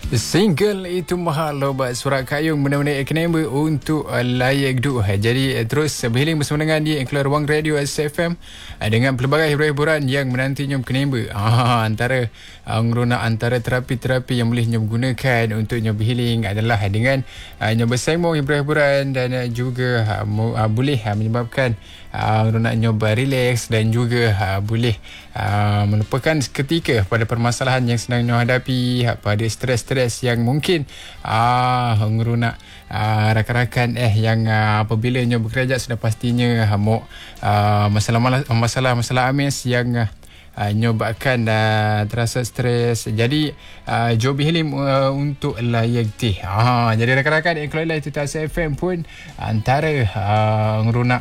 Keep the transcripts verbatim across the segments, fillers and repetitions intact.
Single itu mahal lobat surat kayung benda-benda ekonomi untuk uh, layak du. Jadi uh, terus uh, berhiling bersama dengan di Keluar Ruang Radio S F M uh, dengan pelbagai hiburan yang menantinya ekonomi. Ah, antara uh, ngeruna antara terapi-terapi yang boleh nyob gunakan untuk nyob berhiling adalah dengan uh, nyob bersembang hiburan dan uh, juga uh, mu, uh, boleh uh, menyebabkan uh, ngeruna nyob relax dan juga uh, boleh uh, melupakan seketika pada permasalahan yang sedang nyob hadapi, uh, pada stres-stres yang mungkin ah ngerunak ah, rakan-rakan eh yang ah, apabila nyo bekerja sudah pastinya mau ah, masalah masalah masalah amis yang ah, nyo bahkan ah, terasa stres. Jadi ah, jo bihilim uh, untuk layak ti. Ah jadi rakan-rakan yang keluar itu S F M pun antara ah, ngerunak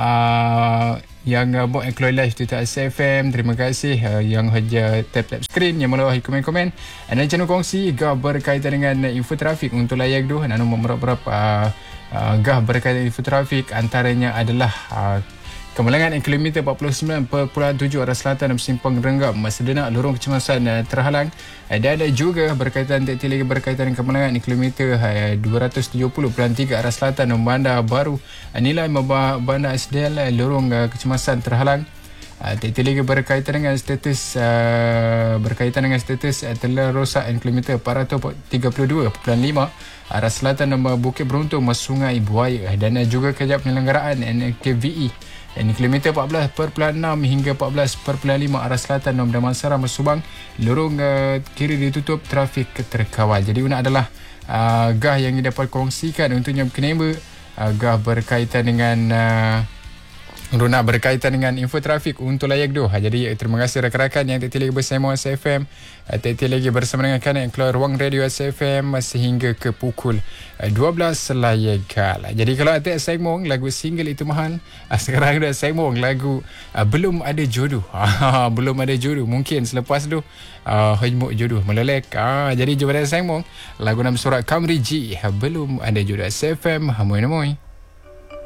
ah, yang uh, buat Keluar Live di S F M. Terima kasih uh, yang haja tap-tap screen, yang melalui komen-komen dan channel kongsi gah berkaitan dengan uh, info trafik untuk layak tu. Dan berapa uh, uh, gah berkaitan info trafik antaranya adalah uh, kemalangan kilometer empat puluh sembilan perpuluhan tujuh arah selatan dan Simpang Renggam Sedenak lorong kecemasan uh, terhalang. Uh, dan ada juga berkaitan teknik lagi berkaitan dengan kemalangan kilometer uh, dua ratus tujuh puluh perpuluhan tiga arah selatan dan Bandar Baru uh, nilai Bandar S D L uh, lorong uh, kecemasan terhalang. Uh, teknik lagi berkaitan dengan status uh, berkaitan dengan status uh, telah rosak kilometer empat ratus tiga puluh dua perpuluhan lima arah selatan dan Bukit Beruntung Sungai Buaya. Dan uh, juga kejap penyelenggaraan N K V E dan kilometer empat belas perpuluhan enam hingga empat belas perpuluhan lima arah selatan dan Damansara Subang lorong uh, kiri ditutup, trafik terkawal. Jadi ini adalah uh, gah yang dapat kongsikan untuk yang kenapa uh, gah berkaitan dengan uh, Runa berkaitan dengan info trafik untuk layak doh. Jadi terima kasih rakan-rakan yang tetap lagi bersama S F M, tetap lagi bersama dengan kanan yang Keluar Ruang Radio S F M sehingga ke pukul dua belas layak kala. Jadi kalau ada segmong lagu single itu mahal, sekarang ada segmong lagu belum ada jodoh. Belum ada jodoh, mungkin selepas tu uh, hujmuk jodoh melelek. Ah, jadi jumpa dengan segmong lagu nama surat Kamri G, belum ada jodoh. S F M, hamoy-hamoy.